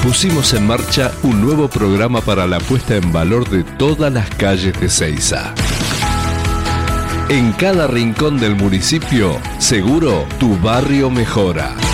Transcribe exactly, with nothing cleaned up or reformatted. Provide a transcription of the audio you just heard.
pusimos en marcha un nuevo programa para la puesta en valor de todas las calles de Seiza. En cada rincón del municipio, seguro tu barrio mejora.